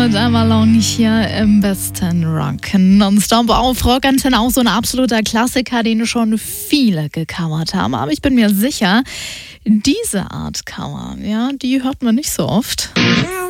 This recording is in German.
Und Avalon hier im besten Rock Nonstop auf Rock Antenne, auch so ein absoluter Klassiker, den schon viele gecovert haben. Aber ich bin mir sicher, diese Art Cover, ja, die hört man nicht so oft.